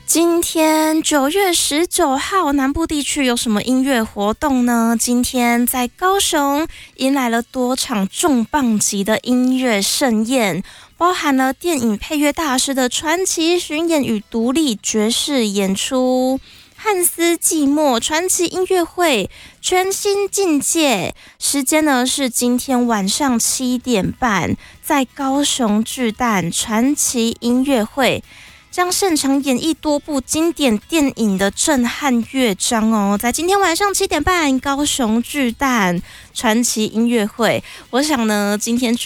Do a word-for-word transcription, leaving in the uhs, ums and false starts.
今天九月十九号，南部地区有什么音乐活动呢？今天在高雄迎来了多场重磅级的音乐盛宴，包含了电影配乐大师的传奇巡演与独立爵士演出。汉斯季默传奇音乐会全新境界，时间呢是今天晚上七点半，在高雄巨蛋传奇音乐会将现场演绎多部经典电影的震撼乐章哦，在今天晚上七点半，高雄巨蛋传奇音乐会。我想呢，今天